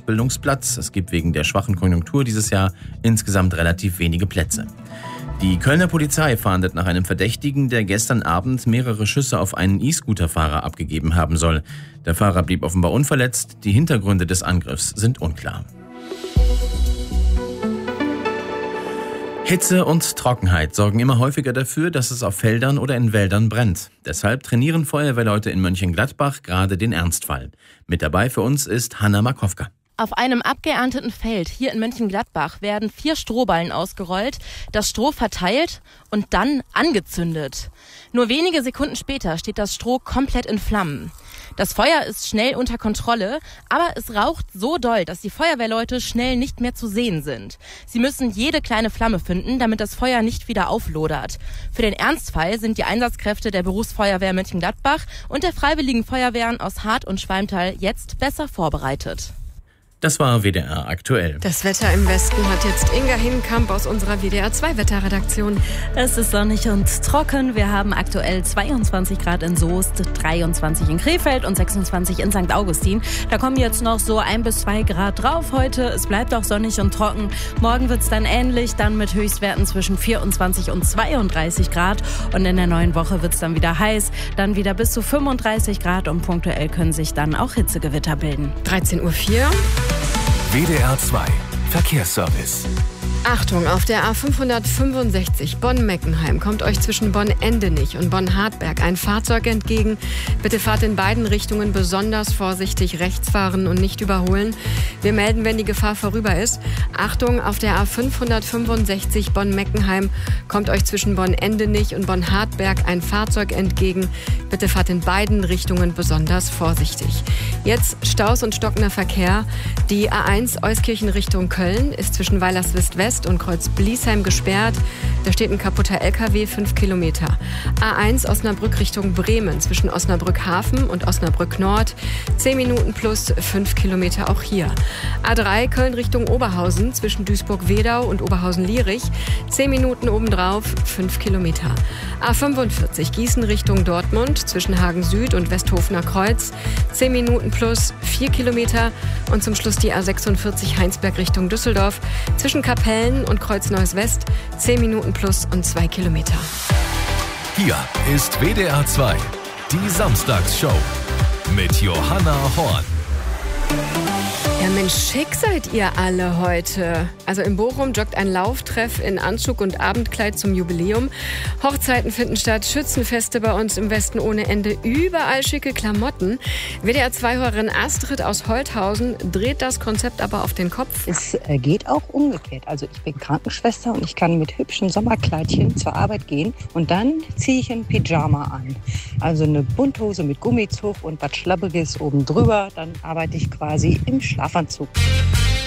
Ausbildungsplatz. Es gibt wegen der schwachen Konjunktur dieses Jahr insgesamt relativ wenige Plätze. Die Kölner Polizei fahndet nach einem Verdächtigen, der gestern Abend mehrere Schüsse auf einen E-Scooter-Fahrer abgegeben haben soll. Der Fahrer blieb offenbar unverletzt. Die Hintergründe des Angriffs sind unklar. Hitze und Trockenheit sorgen immer häufiger dafür, dass es auf Feldern oder in Wäldern brennt. Deshalb trainieren Feuerwehrleute in Mönchengladbach gerade den Ernstfall. Mit dabei für uns ist Hanna Markowka. Auf einem abgeernteten Feld hier in Mönchengladbach werden 4 Strohballen ausgerollt, das Stroh verteilt und dann angezündet. Nur wenige Sekunden später steht das Stroh komplett in Flammen. Das Feuer ist schnell unter Kontrolle, aber es raucht so doll, dass die Feuerwehrleute schnell nicht mehr zu sehen sind. Sie müssen jede kleine Flamme finden, damit das Feuer nicht wieder auflodert. Für den Ernstfall sind die Einsatzkräfte der Berufsfeuerwehr Mönchengladbach und der Freiwilligen Feuerwehren aus Hart und Schwalmtal jetzt besser vorbereitet. Das war WDR aktuell. Das Wetter im Westen hat jetzt Inga Hinkamp aus unserer WDR 2 Wetterredaktion. Es ist sonnig und trocken. Wir haben aktuell 22 Grad in Soest, 23 in Krefeld und 26 in St. Augustin. Da kommen jetzt noch so 1 bis 2 Grad drauf heute. Es bleibt auch sonnig und trocken. Morgen wird es dann ähnlich, dann mit Höchstwerten zwischen 24 und 32 Grad. Und in der neuen Woche wird es dann wieder heiß, dann wieder bis zu 35 Grad und punktuell können sich dann auch Hitzegewitter bilden. 13:04 Uhr. WDR 2 Verkehrsservice. Achtung, auf der A565 Bonn-Meckenheim kommt euch zwischen Bonn-Endenich und Bonn-Hartberg ein Fahrzeug entgegen. Bitte fahrt in beiden Richtungen besonders vorsichtig, rechts fahren und nicht überholen. Wir melden, wenn die Gefahr vorüber ist. Achtung, auf der A565 Bonn-Meckenheim kommt euch zwischen Bonn-Endenich und Bonn-Hartberg ein Fahrzeug entgegen. Bitte fahrt in beiden Richtungen besonders vorsichtig. Jetzt Staus und stockender Verkehr. Die A1 Euskirchen Richtung Köln ist zwischen Weilerswist West und Kreuz Bliesheim gesperrt. Da steht ein kaputter LKW, 5 Kilometer. A1 Osnabrück Richtung Bremen zwischen Osnabrück Hafen und Osnabrück Nord. 10 Minuten plus 5 Kilometer auch hier. A3 Köln Richtung Oberhausen zwischen Duisburg-Wedau und Oberhausen-Lierich. 10 Minuten obendrauf, 5 Kilometer. A45 Gießen Richtung Dortmund zwischen Hagen Süd und Westhofener Kreuz. 10 Minuten plus 4 Kilometer. Und zum Schluss die A46 Heinsberg Richtung Düsseldorf zwischen Kapellen und Kreuz-Neues West. 10 Minuten plus und 2 Kilometer. Hier ist WDR 2, die Samstagsshow mit Johanna Horn. Ja Mensch, schick seid ihr alle heute. Also in Bochum joggt ein Lauftreff in Anzug und Abendkleid zum Jubiläum. Hochzeiten finden statt, Schützenfeste bei uns im Westen ohne Ende. Überall schicke Klamotten. WDR-2-Hörerin Astrid aus Holthausen dreht das Konzept aber auf den Kopf. Es geht auch umgekehrt. Also ich bin Krankenschwester und ich kann mit hübschen Sommerkleidchen zur Arbeit gehen. Und dann ziehe ich ein Pyjama an. Also eine Bunthose mit Gummizug und was Schlabbriges oben drüber. Dann arbeite ich quasi im Schlafanzug.